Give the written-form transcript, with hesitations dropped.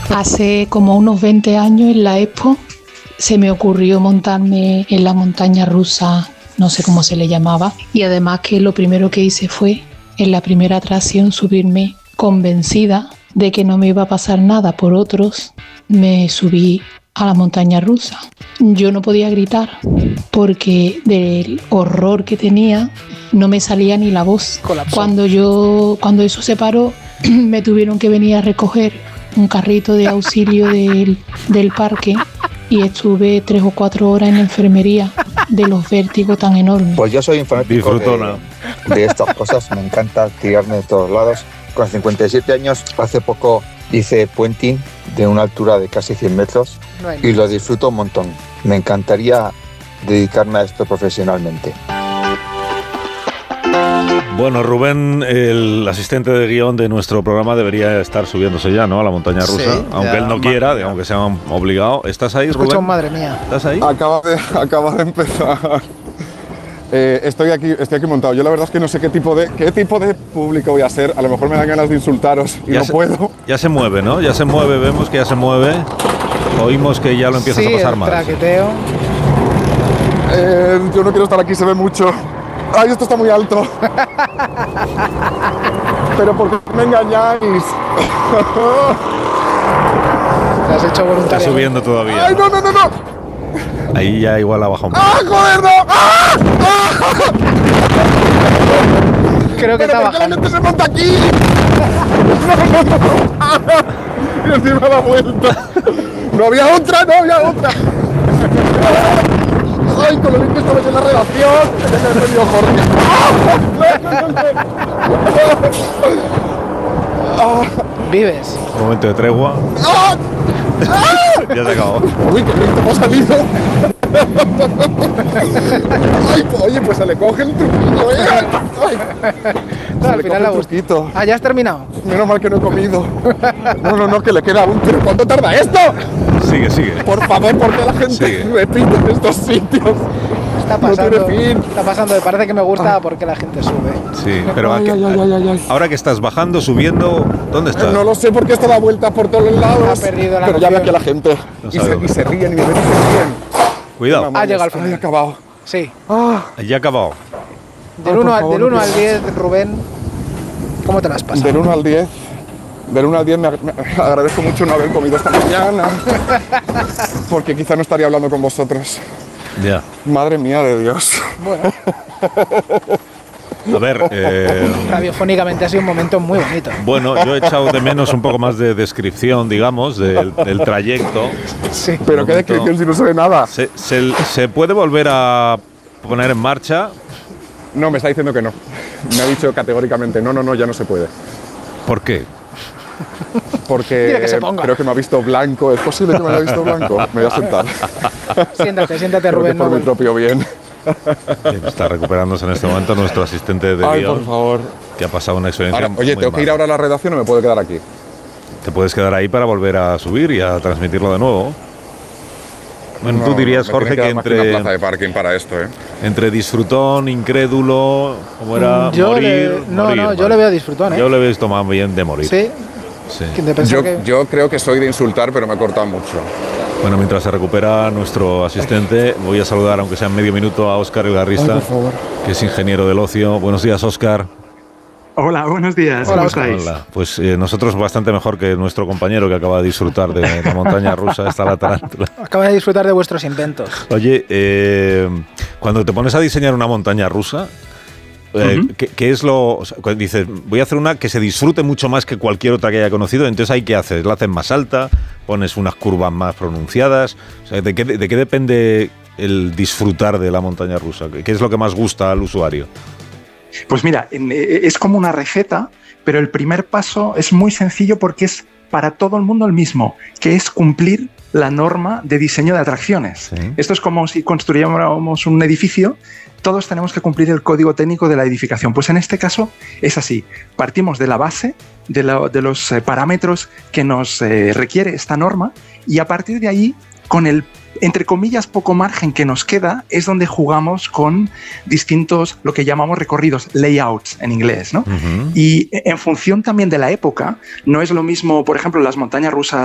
Hace como unos 20 años en la Expo se me ocurrió montarme en la montaña rusa, no sé cómo se le llamaba, y además que lo primero que hice fue, en la primera atracción, subirme convencida de que no me iba a pasar nada por otros. Me subí a la montaña rusa. Yo no podía gritar porque del horror que tenía no me salía ni la voz. Colapsó. Cuando eso se paró, me tuvieron que venir a recoger un carrito de auxilio del parque y estuve 3 o 4 horas en enfermería de los vértigos tan enormes. Pues yo soy un fanático de estas cosas, me encanta tirarme de todos lados. Con 57 años, hace poco hice puenting de una altura de casi 100 metros y lo disfruto un montón. Me encantaría dedicarme a esto profesionalmente. Bueno, Rubén, el asistente de guión de nuestro programa, debería estar subiéndose ya, ¿no?, a la montaña rusa, Sí, aunque él no quiera, aunque sea obligado. ¿Estás ahí, Rubén? Escucha, madre mía. ¿Estás ahí? Acaba de empezar. Estoy aquí montado. Yo la verdad es que no sé qué tipo de público voy a ser. A lo mejor me dan ganas de insultaros y puedo. Ya se mueve, ¿no? Ya se mueve, vemos que ya se mueve. Oímos que ya lo empiezas a pasar mal. Traqueteo. Yo no quiero estar aquí, se ve mucho. ¡Ay, esto está muy alto! Pero ¿por qué me engañáis? Te has hecho voluntario. Está subiendo todavía. ¡Ay, no! Ahí ya igual ha bajado un poco. ¡Ah, joder, no! ¡Ah! Creo que está ¿Por qué la bajando. gente se monta aquí? No. Y encima la vuelta. No había otra. ¡Ay, con lo bien que estabas en la redacción! ¡Tenía que haber venido Jorge! Vives. Un momento de tregua. Ya se acabó. ¡Uy, qué bien hemos salido! ¡Ay, oye, pues se le coge el truquillo, ¡Ay! No, al final la truquito. Ah, ¿ya has terminado? Menos mal que no he comido. No, que le queda aún. ¿Pero cuánto tarda esto? Sigue. Por favor, ¿por qué la gente repite en estos sitios? Está pasando. No tiene fin. Está pasando. Me parece que me gusta porque la gente sube. Sí, pero Ay. ahora que estás bajando, subiendo, ¿dónde estás? No lo sé porque esto da vuelta por todos lados. Ha perdido la Pero ya ve noción. aquí a la gente. No Y sabemos. se ríen y me ven que se ríen. Cuidado. Ha llegado al final. Ay, acabado. Sí. Ya ha acabado. Del 1 al 10, Rubén, ¿cómo te las pasas? Del 1 al 10. Del 1 al 10 me agradezco mucho no haber comido esta mañana. Porque quizá no estaría hablando con vosotros. Ya. Madre mía de Dios. Bueno, A ver, radiofónicamente ha sido un momento muy bonito. bueno, yo he echado de menos un poco más de descripción, digamos, del trayecto. Sí. Pero qué descripción si no se ve nada. ¿Se puede volver a poner en marcha? No, me está diciendo que no. Me ha dicho categóricamente, no, ya no se puede. ¿Por qué? Dile Porque que se ponga. creo que me ha visto blanco. ¿Es posible que me haya visto blanco? Me voy a sentar. Siéntate, Creo que Rubén. por mi propio bien. Bien, está recuperándose en este momento nuestro asistente de Ay, guión, por favor. que ha pasado una experiencia Ahora, oye, muy ¿tengo que ir mala. ahora a la redacción o me puedo quedar aquí? Te puedes quedar ahí para volver a subir y a transmitirlo de nuevo. Bueno, tú dirías, me Jorge, tiene que dar más una plaza entre, de parking para esto, ¿eh? entre disfrutón, incrédulo, ¿cómo era? Yo Morir. yo vale. le veo disfrutón, ¿eh? Yo le he visto más bien de morir. Sí. Sí. De pensar que... Yo creo que soy de insultar, pero me he cortado mucho. Bueno, mientras se recupera nuestro asistente, voy a saludar, aunque sea en medio minuto, a Óscar el Garrista, Ay, por favor. que es ingeniero del ocio. Buenos días, Óscar. Hola, buenos días. Hola, ¿Cómo Óscar. estáis? Hola. Pues nosotros bastante mejor que nuestro compañero que acaba de disfrutar de la montaña rusa, esta la tarántula. Acaba de disfrutar de vuestros inventos. Oye, cuando te pones a diseñar una montaña rusa, ¿qué es lo...? O sea, cuando dices, voy a hacer una que se disfrute mucho más que cualquier otra que haya conocido, entonces ¿ahí qué haces? ¿La haces más alta? ¿Pones unas curvas más pronunciadas? O sea, ¿de qué depende el disfrutar de la montaña rusa? ¿Qué es lo que más gusta al usuario? Pues mira, es como una receta, pero el primer paso es muy sencillo porque es para todo el mundo el mismo, que es cumplir la norma de diseño de atracciones. Sí. Esto es como si construyéramos un edificio, todos tenemos que cumplir el código técnico de la edificación. Pues en este caso es así, partimos de la base, de los parámetros que nos requiere esta norma y a partir de ahí, con el, entre comillas, poco margen que nos queda, es donde jugamos con distintos, lo que llamamos recorridos, layouts en inglés, ¿no? Uh-huh. Y en función también de la época, no es lo mismo, por ejemplo, las montañas rusas